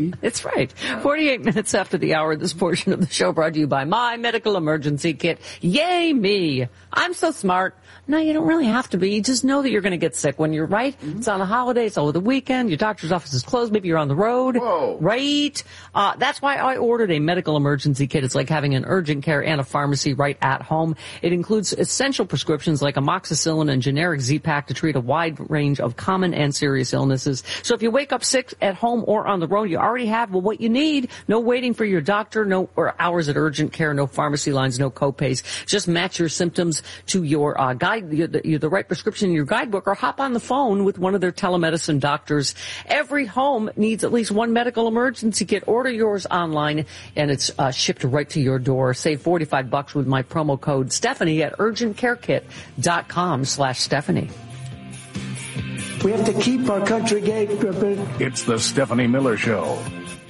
It's right. 48 minutes after the hour, this portion of the show brought to you by My Medical Emergency Kit. Yay me! I'm so smart. No, you don't really have to be. You just know that you're going to get sick when you're right. Mm-hmm. It's on a holiday. It's over the weekend. Your doctor's office is closed. Maybe you're on the road. Whoa. Right? That's why I ordered a medical emergency kit. It's like having an urgent care and a pharmacy right at home. It includes essential prescriptions like amoxicillin and generic Z-Pak to treat a wide range of common and serious illnesses. So if you wake up sick at home or on the road, you already have what you need. No waiting for your doctor, no or hours at urgent care, no pharmacy lines, no copays. Just match your symptoms to your the right prescription in your guidebook, or hop on the phone with one of their telemedicine doctors. Every home needs at least one medical emergency kit. Order yours online, and it's shipped right to your door. Save $45 with my promo code Stephanie at urgentcarekit.com/Stephanie. We have to keep our country gay. It's the Stephanie Miller Show.